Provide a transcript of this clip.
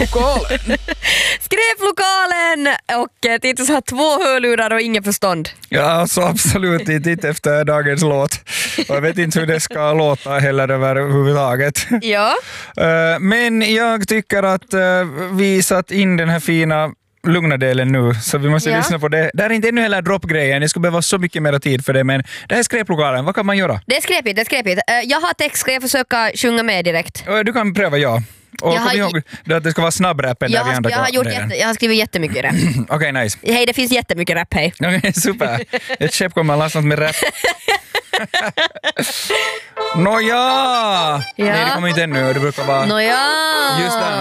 Skräplokalen! Skräplokalen! Och Titus har 2 hörlurar och ingen förstånd. Ja, alltså absolut inte efter dagens låt. Och jag vet inte hur det ska låta heller överhuvudtaget. Ja. Men jag tycker att vi satt in den här fina lugna delen nu, så vi måste lyssna på det. Det är inte ännu heller droppgrejen, det skulle behöva så mycket mer tid för det, men det här är skräplokalen, vad kan man göra? Det är skräpigt. Jag har text, ska jag försöka sjunga med direkt? Du kan pröva, ja. Och kom ihåg att det ska vara snabbrappen där vi andra jag har skrivit jättemycket rap. Okej, nice. Hej, det finns jättemycket rap, hej. Okej, super. Ett chef kommer att lasta med rap. Nåja! Nej, det kommer inte ännu. Det brukar vara... Nåja! Just där.